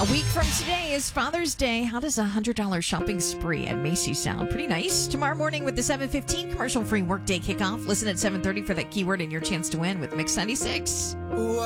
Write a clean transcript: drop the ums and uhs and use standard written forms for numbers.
A week from today is Father's Day. How does a $100 shopping spree at Macy's sound? Pretty nice. Tomorrow morning with the 7:15 commercial-free workday kickoff. Listen at 7:30 for that keyword and your chance to win with Mix 96.